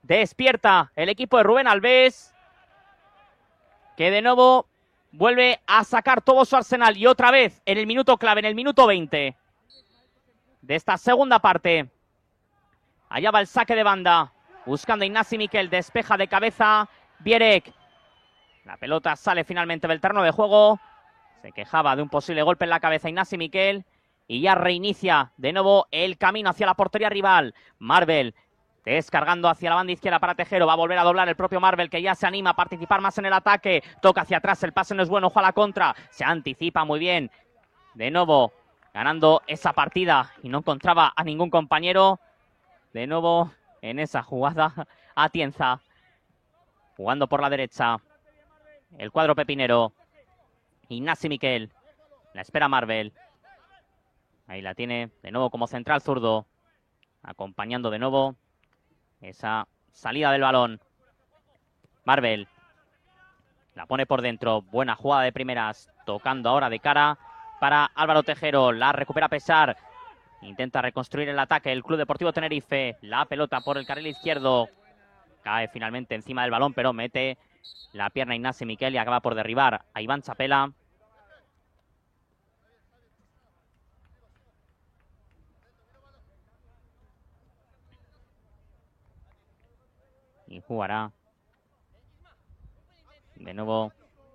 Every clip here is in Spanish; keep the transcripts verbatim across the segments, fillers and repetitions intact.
Despierta el equipo de Rubén Alves, que de nuevo vuelve a sacar todo su arsenal. Y otra vez en el minuto clave, en el minuto veinte de esta segunda parte. Allá va el saque de banda, buscando a Ignasi Miquel, despeja de cabeza Bierek. La pelota sale finalmente del terreno de juego. Se quejaba de un posible golpe en la cabeza Ignasi Miquel. Y ya reinicia de nuevo el camino hacia la portería rival. Marvel descargando hacia la banda izquierda para Tejero. Va a volver a doblar el propio Marvel, que ya se anima a participar más en el ataque. Toca hacia atrás, el pase no es bueno, ojo a la contra. Se anticipa muy bien. De nuevo ganando esa partida y no encontraba a ningún compañero. De nuevo en esa jugada Atienza. Jugando por la derecha. El cuadro pepinero. Ignasi Miquel. La espera Marvel. Ahí la tiene de nuevo como central zurdo. Acompañando de nuevo esa salida del balón. Marvel. La pone por dentro. Buena jugada de primeras. Tocando ahora de cara para Álvaro Tejero. La recupera Pesar. Intenta reconstruir el ataque el Club Deportivo Tenerife. La pelota por el carril izquierdo. Cae finalmente encima del balón, pero mete la pierna Ignasi Miquel y acaba por derribar a Iván Chapela. Y jugará de nuevo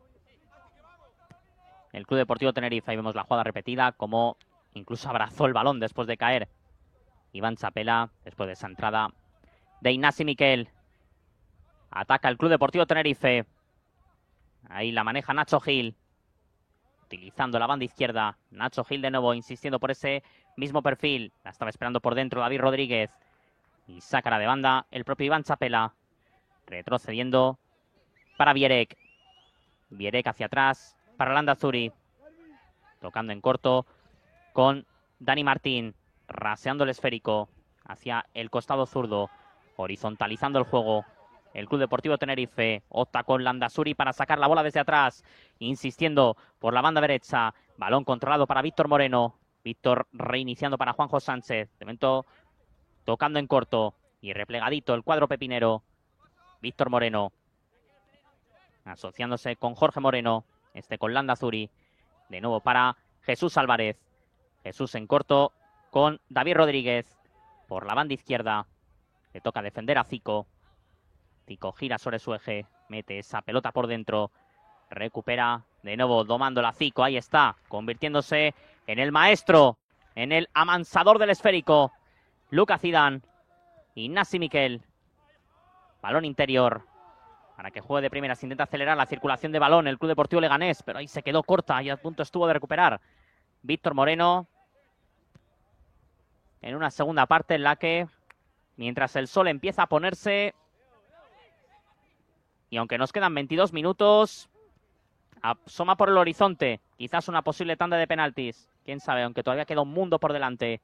el Club Deportivo Tenerife. Ahí vemos la jugada repetida, como incluso abrazó el balón después de caer Iván Chapela, después de esa entrada de Ignasi Miquel. Ataca el Club Deportivo Tenerife. Ahí la maneja Nacho Gil, utilizando la banda izquierda. Nacho Gil de nuevo, insistiendo por ese mismo perfil. La estaba esperando por dentro David Rodríguez. Y sacará de banda el propio Iván Chapela. Retrocediendo para Bierek. Bierek hacia atrás para Landazuri. Tocando en corto con Dani Martín. Raseando el esférico hacia el costado zurdo. Horizontalizando el juego. El Club Deportivo Tenerife opta con Landazuri para sacar la bola desde atrás. Insistiendo por la banda derecha. Balón controlado para Víctor Moreno. Víctor reiniciando para Juanjo Sánchez. De momento tocando en corto y replegadito el cuadro pepinero. Víctor Moreno asociándose con Jorge Moreno. Este con Landazuri. De nuevo para Jesús Álvarez. Jesús en corto con David Rodríguez. Por la banda izquierda. Le toca defender a Zico. Zico gira sobre su eje. Mete esa pelota por dentro. Recupera de nuevo domando la Zico. Ahí está. Convirtiéndose en el maestro. En el amansador del esférico. Lucas Zidane. Ignasi Miquel. Balón interior. Para que juegue de primeras. Intenta acelerar la circulación de balón el Club Deportivo Leganés. Pero ahí se quedó corta y a punto estuvo de recuperar Víctor Moreno. En una segunda parte en la que, mientras el sol empieza a ponerse, y aunque nos quedan veintidós minutos, asoma por el horizonte quizás una posible tanda de penaltis. Quién sabe, aunque todavía queda un mundo por delante.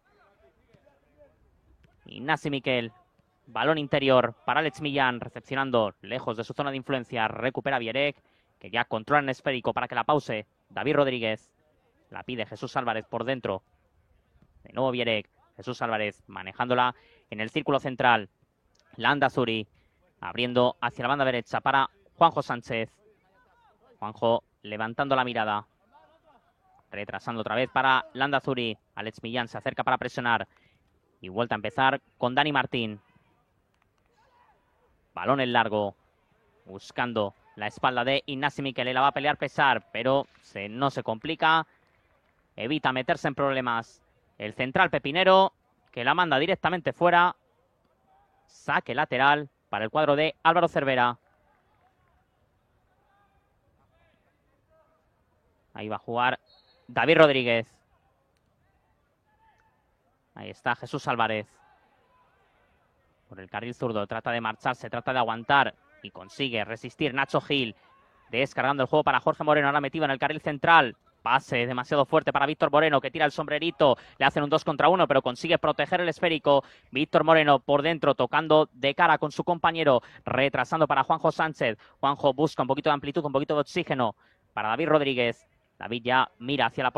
Ignasi Miquel. Balón interior para Alex Millán, recepcionando lejos de su zona de influencia. Recupera Bierek, que ya controla el esférico para que la pause David Rodríguez. La pide Jesús Álvarez por dentro. De nuevo Bierek. Jesús Álvarez manejándola en el círculo central. Landazuri abriendo hacia la banda derecha para Juanjo Sánchez. Juanjo levantando la mirada. Retrasando otra vez para Landazuri. Alex Millán se acerca para presionar. Y vuelta a empezar con Dani Martín. Balón en largo. Buscando la espalda de Ignasi Miquel. La va a pelear Pesar, pero se, no se complica. Evita meterse en problemas el central pepinero, que la manda directamente fuera. Saque lateral para el cuadro de Álvaro Cervera. Ahí va a jugar David Rodríguez. Ahí está Jesús Álvarez. Por el carril zurdo, trata de marcharse, trata de aguantar y consigue resistir Nacho Gil. Descargando el juego para Jorge Moreno, ahora metido en el carril central. Pase demasiado fuerte para Víctor Moreno, que tira el sombrerito. Le hacen un dos contra uno, pero consigue proteger el esférico. Víctor Moreno por dentro, tocando de cara con su compañero. Retrasando para Juanjo Sánchez. Juanjo busca un poquito de amplitud, un poquito de oxígeno para David Rodríguez. David ya mira hacia la